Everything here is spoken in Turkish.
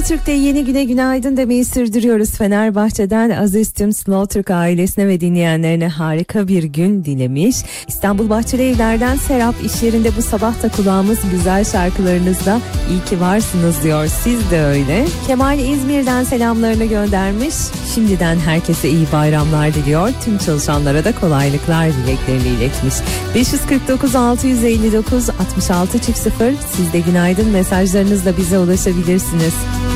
Türk'te yeni güne günaydın demeyi sürdürüyoruz. Fenerbahçe'den Aziz tüm Slow Türk ailesine ve dinleyenlerine harika bir gün dilemiş. İstanbul Bahçeli Evler'den Serap, iş yerinde bu sabah da kulağımız güzel şarkılarınızla iyi ki varsınız diyor. Siz de öyle. Kemal İzmir'den selamlarını göndermiş. Şimdiden herkese iyi bayramlar diliyor. Tüm çalışanlara da kolaylıklar dileklerini iletmiş. 549 659 66 0 siz de günaydın mesajlarınızla bize ulaşabilirsiniz.